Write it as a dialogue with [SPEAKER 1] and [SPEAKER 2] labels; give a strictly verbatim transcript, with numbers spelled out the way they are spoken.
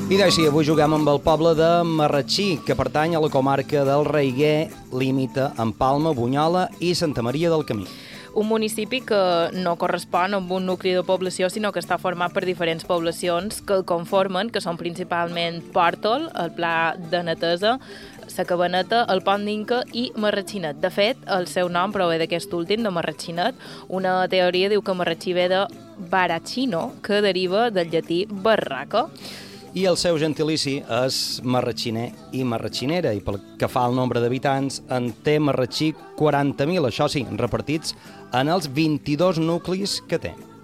[SPEAKER 1] I doncs sí, avui juguem amb el poble de Marratxí, que pertany a la comarca del Raiguer, límita amb Palma, Bunyola i Santa Maria del Camí.
[SPEAKER 2] Un municipi que no correspon amb un nucli de població, sinó que està format per diferents poblacions que el conformen, que són principalment Pòrtol, el Pla de Netesa, la Cabaneta, el Pont d'Inca i Marratxinet. De fet, el seu nom prové d'aquest últim, de Marratxinet. Una teoria diu que Marratxí ve de Baracino, que deriva del llatí barraca.
[SPEAKER 1] I el seu gentilici és marratxiner i marratxinera, i pel que fa al nombre d'habitants, en té Marratxí quaranta mil, això sí, repartits en els vint-i-dos nuclis que té.